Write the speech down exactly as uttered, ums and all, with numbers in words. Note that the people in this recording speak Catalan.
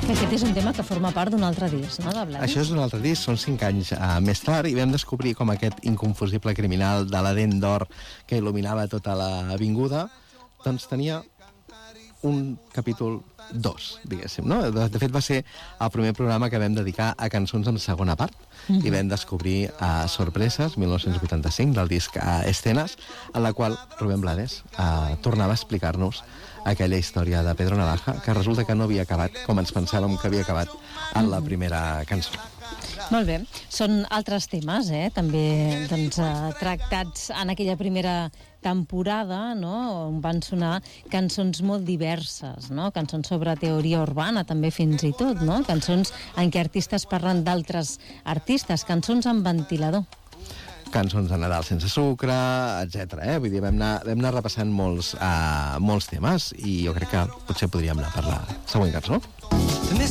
Que aquest és un tema que forma part d'un altre disc, no, de Blades? Això és un altre disc, són cinc anys uh, més tard, i vam descobrir com aquest inconfusible criminal de la dent d'or que il·luminava tota l'avinguda, doncs tenia un capítol dos, diguéssim, no? De, de fet, va ser el primer programa que vam dedicar a cançons en segona part, mm-hmm. i vam descobrir uh, Sorpreses, mil nou-cents vuitanta-cinc, del disc uh, Escenes, en la qual Rubén Blades uh, tornava a explicar-nos aquella història de Pedro Navaja, que resulta que no havia acabat com ens pensàvem que havia acabat en la primera cançó. Molt bé. Són altres temes, eh? També doncs, eh, tractats en aquella primera temporada, no? On van sonar cançons molt diverses, no? Cançons sobre teoria urbana, també fins i tot, no? Cançons en què artistes parlen d'altres artistes, cançons amb ventilador. Cançons de Nadal sense sucre, etcètera. Eh? Vull dir, vam anar, vam anar repassant molts, uh, molts temes, i jo crec que potser podríem anar per la següent cançó.